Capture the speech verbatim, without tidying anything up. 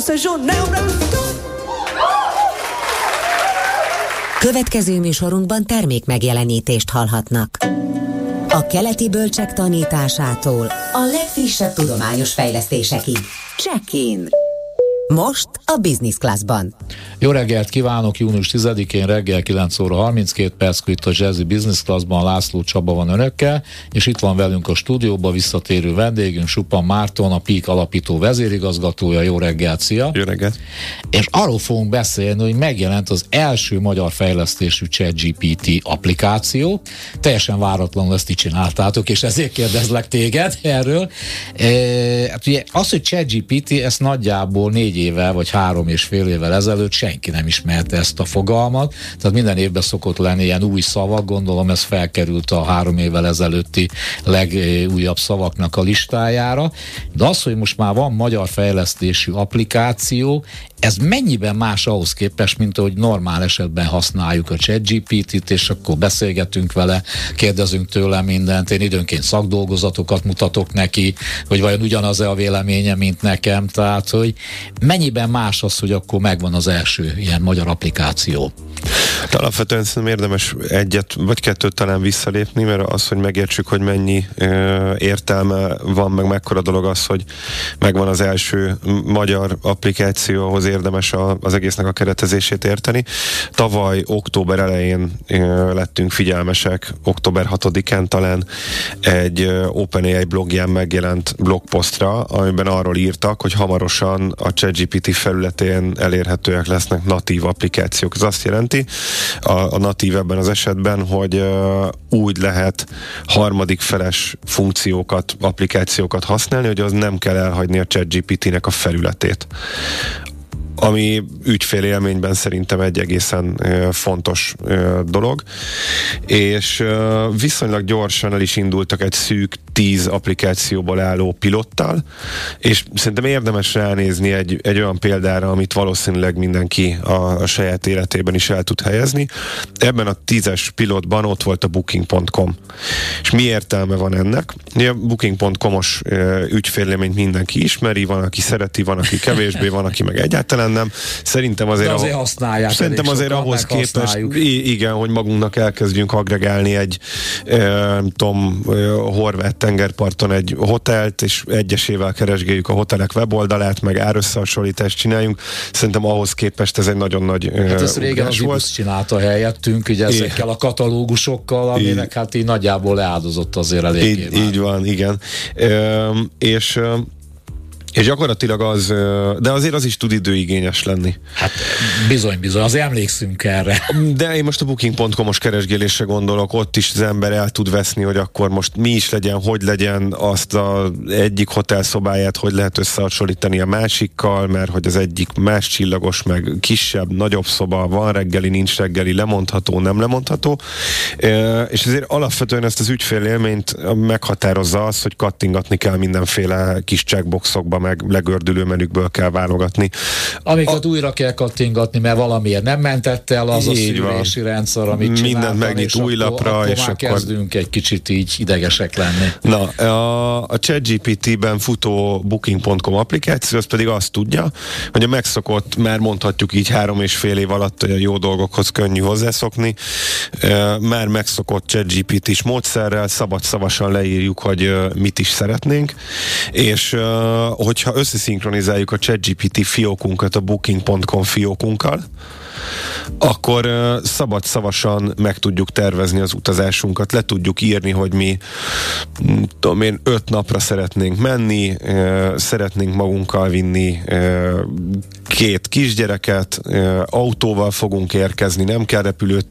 Következő műsorunkban termék megjelenítést hallhatnak. A keleti bölcsek tanításától a legfrissebb tudományos fejlesztésekig. Check-in! Most a Business Classban. Jó reggelt kívánok, június tizedikén reggel kilenc óra harminckét perc, itt a Jazzy Business Classban László Csaba van önökkel, és itt van velünk a stúdióban visszatérő vendégünk, Suppan Márton, a Peak alapító vezérigazgatója. Jó reggelt, szia! Jó reggelt! És arról fogunk beszélni, hogy megjelent az első magyar fejlesztésű ChatGPT applikáció. Teljesen váratlanul ezt így csináltátok, és ezért kérdezlek téged erről. E, hát ugye az, hogy ChatGPT, ezt nagyjából négy éve, vagy három és fél évvel ezelőtt senki nem ismerte ezt a fogalmat, tehát minden évben szokott lenni ilyen új szavak, gondolom ez felkerült a három évvel ezelőtti legújabb szavaknak a listájára, de az, hogy most már van magyar fejlesztésű applikáció, ez mennyiben más ahhoz képest, mint ahogy normál esetben használjuk a ChatGPT-t, és akkor beszélgetünk vele, kérdezünk tőle mindent, én időnként szakdolgozatokat mutatok neki, hogy vajon ugyanaz-e a véleménye, mint nekem, tehát hogy mennyiben más az, hogy akkor megvan az első ilyen magyar applikáció? Hát alapvetően szerintem érdemes egyet vagy kettőt talán visszalépni, mert az, hogy megértsük, hogy mennyi ö, értelme van, meg mekkora dolog az, hogy megvan az első magyar applikáció, ahhoz érdemes a, az egésznek a keretezését érteni. Tavaly október elején ö, lettünk figyelmesek, október hatodikán talán egy ö, OpenAI blogján megjelent blogposztra, amiben arról írtak, hogy hamarosan a ChatGPT felületén elérhetőek lesznek natív applikációk. Ez azt jelenti, a, a natív ebben az esetben, hogy uh, úgy lehet harmadik feles funkciókat, applikációkat használni, hogy az nem kell elhagyni a ChatGPT-nek a felületét. Ami ügyfélélményben szerintem egy egészen uh, fontos uh, dolog, és uh, viszonylag gyorsan el is indultak egy szűk tíz applikációból álló pilottal, és szerintem érdemes ránézni egy, egy olyan példára, amit valószínűleg mindenki a, a saját életében is el tud helyezni. Ebben a tízes pilotban ott volt a booking pont com. És mi értelme van ennek? A booking pont com-os uh, ügyfélélményt mindenki ismeri, van, aki szereti, van, aki kevésbé, van, aki meg egyáltalán nem. Szerintem azért, De azért használják. Szerintem azért ahhoz képest, igen, hogy magunknak elkezdjünk agregálni egy e, Tom e, horvát tengerparton egy hotelt, és egyesével keresgéljük a hotelek weboldalát, meg árösszehasonlítást csináljunk. Szerintem ahhoz képest ez egy nagyon nagy e, hát ezt régen az Ibus csinálta helyettünk, ugye ezekkel a katalógusokkal, aminek így, hát így nagyjából leáldozott azért eléggé. Így, így van, igen. E, és És gyakorlatilag az, de azért az is tud időigényes lenni. Hát bizony, bizony, azért emlékszünk erre. De én most a booking pont com-os keresgélésre gondolok, ott is az ember el tud veszni, hogy akkor most mi is legyen, hogy legyen, azt az egyik hotelszobáját, hogy lehet összehasonlítani a másikkal, mert hogy az egyik más csillagos, meg kisebb, nagyobb szoba, van reggeli, nincs reggeli, lemondható, nem lemondható. És ezért alapvetően ezt az ügyfélélményt meghatározza az, hogy kattingatni kell mindenféle kis checkboxokba, meg legördülő menükből kell válogatni. Amiket a... újra kell kattingatni, mert valamiért nem mentette el az így a szűrési van. Rendszer, amit csináltam. Mindent megnyit új lapra, akkor, és akkor akkor... kezdünk egy kicsit így idegesek lenni. Na, a, a ChatGPT-ben futó booking pont com applikáció, az pedig azt tudja, hogy a megszokott, már mondhatjuk így három és fél év alatt a jó dolgokhoz könnyű hozzászokni, már megszokott ChatGPT-s módszerrel szabad szavasan leírjuk, hogy mit is szeretnénk, és hogyha összeszinkronizáljuk a ChatGPT fiókunkat a booking pont com fiókunkkal, akkor uh, szabad szavasan meg tudjuk tervezni az utazásunkat, le tudjuk írni, hogy mi tudom én, öt napra szeretnénk menni, uh, szeretnénk magunkkal vinni uh, két kisgyereket, uh, autóval fogunk érkezni, nem kell repülőt